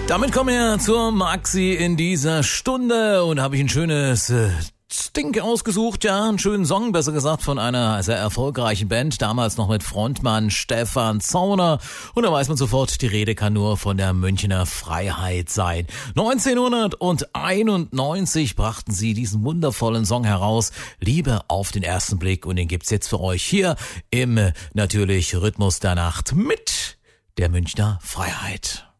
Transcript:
Damit kommen wir zur Maxi in dieser Stunde und habe ich ein schönes Stink ausgesucht, ja, einen schönen Song, besser gesagt, von einer sehr erfolgreichen Band, damals noch mit Frontmann Stefan Zauner, und da weiß man sofort, die Rede kann nur von der Münchner Freiheit sein. 1991 brachten sie diesen wundervollen Song heraus, Liebe auf den ersten Blick, und den gibt's jetzt für euch hier im natürlich Rhythmus der Nacht mit der Münchner Freiheit.